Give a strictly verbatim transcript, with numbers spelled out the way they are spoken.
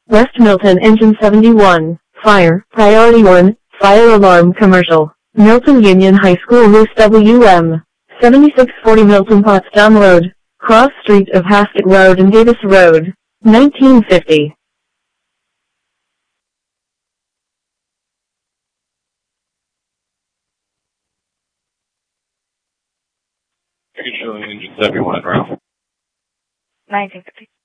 West Milton Engine seventy-one, Fire, Priority one, Fire Alarm Commercial. Milton Union High School Route W M, seventy-six forty Milton Potsdam Road, cross street of Haskett Road and Davis Road, nineteen fifty. Engine seventy-one, Ralph. nineteen fifty.